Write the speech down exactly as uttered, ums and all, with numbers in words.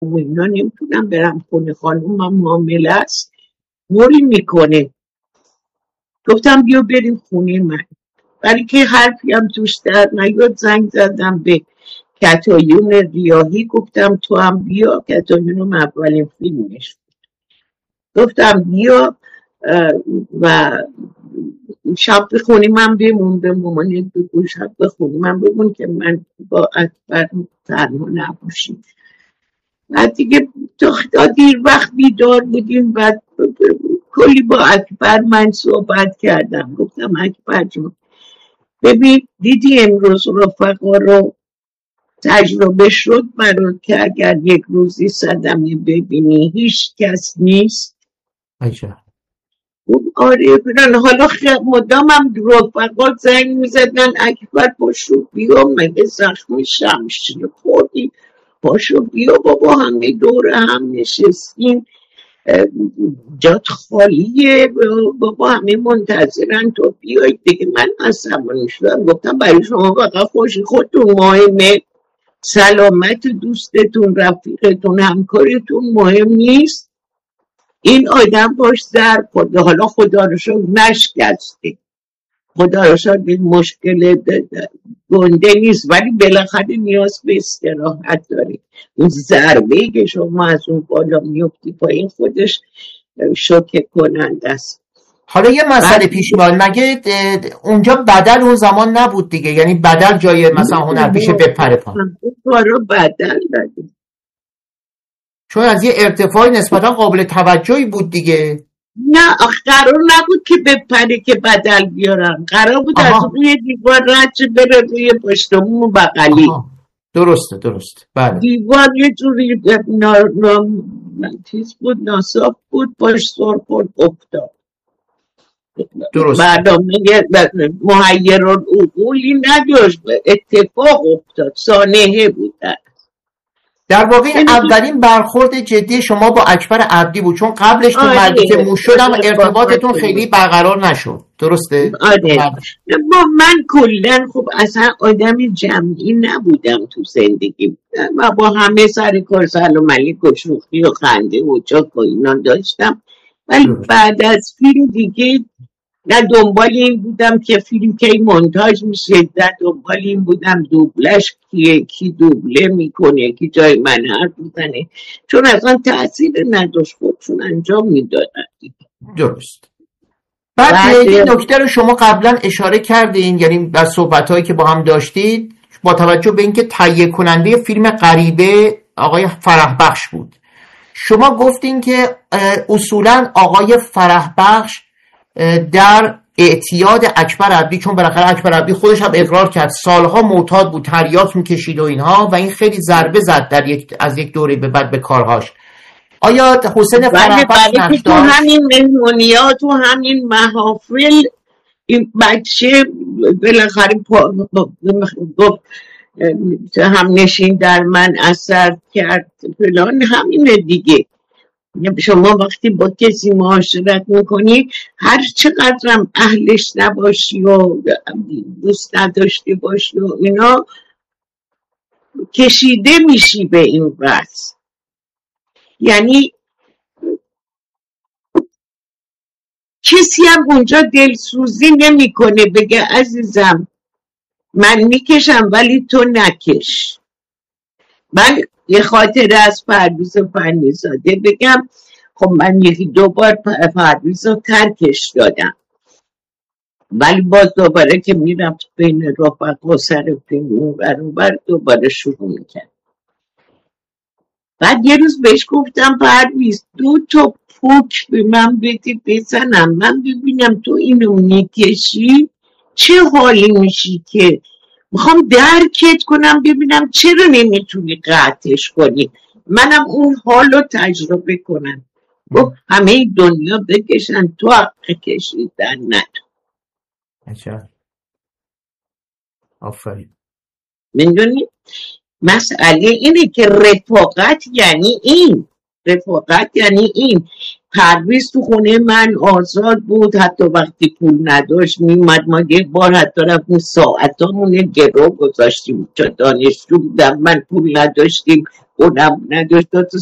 و اینا نمیتونم برم خونه، خانومم حامله است موری میکنه. گفتم بیا بریم خونه من، ولی که حرفی هم توش در نیاد. زنگ زدم به کتایون ریاهی، گفتم تو هم بیا. کتایونم اولین فیلمش، گفتم بیا و شب بخونی من بمون. به مامانت بگو شب بخونی من بمون که من با اکبر تنها نباشیم. بعد دیگه تا دیر وقت بیدار بودیم. بعد کلی با اکبر من صحبت کردم. گفتم اکبر جون ببین دیدی امروز رفقا رو تجربه شد برات که اگر یک روزی صدمه ببینی هیچ کس نیست. عجب. آره برن. حالا مدام هم رفقات زنگ میزدن اکبر پاشو بیا، مگه زخمی شمشیر خوردی، پاشو بیا بابا، همه دور هم نشستیم، جات خالیه بابا، همه منتظرن تو بیای دیگه. من عصبانی شدم، گفتم برای شما فقط خوشی خودتون مهمه، سلامت دوستتون رفیقتون همکارتون مهم نیست. این آدم باش زر خورده، حالا خدا رو شکر نشکسته، خدا رو شکر این مشکل گنده نیست، ولی بالاخره نیاز به استراحت داره. اون ضربه که شما از اون بالا میفتی پایین خودش شوکه کننده است. حالا یه مسئله پیش میاد، مگه اونجا بدل اون زمان نبود دیگه؟ یعنی بدل جای مثلا هنرپیشه بپره پایین؟ کارو بدل دادیم، چون از یه ارتفاعی نسبتا قابل توجهی بود دیگه. نه قرار نبود که بپره که بدل بیارم، قرار بود آها. از روی دیوار رد بره روی پشتمون بغلی. درسته درسته بله. دیوار یه جوری نار چیز بود، ناصاف بود، باش سر خورد افتاد. درسته. برنامه محیر العقولی نداشت، اتفاق افتاد، سانحه بود. در واقع اولین برخورد جدی شما با اکبر عبدی بود، چون قبلش تو مردی که موش شدم ارتباطتون خیلی برقرار نشد. درسته؟ آره با من کلن خب اصلا آدم جمعی نبودم تو زندگی و با همه سر کار سلام علیک و شوخی و خنده و چاک و اینا داشتم، ولی بعد از فیلم دیگه نه دنبال این بودم که فیلم کی مونتاژ میشه، نه دنبال این بودم دوبلش کیه، کی دوبله میکنه، کی جای من حرف میزنه، چون اصلا تأثیر نداشت، خودشون انجام میدادن. درست. بعد یه نکته رو شما قبلا اشاره کردین، یعنی در صحبت‌هایی که با هم داشتید، با توجه به اینکه تهیه کننده فیلم غریبه آقای فرح بخش بود، شما گفتین که اصولا آقای فرح بخش در اعتیاد اکبر عبدی، چون بالاخره اکبر عبدی خودش هم اقرار کرد سالها معتاد بود، تریاک میکشید و اینها، و این خیلی ضربه زد در یک از یک دوره به بعد به کارهاش. آیا حسین فرح بخش نقش داشت؟ تو همین مهمونیات تو همین محافل این بچه بالاخره گفت هم نشین در من اثر کرد فلان، همینه دیگه. شما وقتی با کسی معاشرت میکنی هر چقدرم اهلش نباشی و دوست نداشته باشی و اینا، کشیده میشی به این وقت. یعنی کسی هم اونجا دلسوزی نمیکنه بگه عزیزم من میکشم ولی تو نکش. من یه خاطره از پرویز فنی‌زاده بگم. خب من یکی دو بار پرویز رو ترکش دادم، ولی باز دوباره که میرفت بین رفقا سر فیلم اون ور بر دوباره شروع میکرد. بعد یه روز بهش گفتم پرویز دو تا پوک به من بدی بزنم، من ببینم تو اینو میکشی چه حالی میشی، که میخوام درکت کنم ببینم چرا نمیتونی قطعش کنی، منم اون حالو تجربه کنم. گفت همه دنیا بکشن تو حق کشیدن نداری. اچھا آفرین. میدونی مسئله اینه که رفاقت یعنی این رفاقت یعنی این. پرویز تو خونه من آزاد بود، حتی وقتی پول نداشت میومد. ما یه بار حتی رفتیم ساعتامون گرو گذاشتیم، چون دانشجو بودم من، پول نداشتیم، اونم نداشت.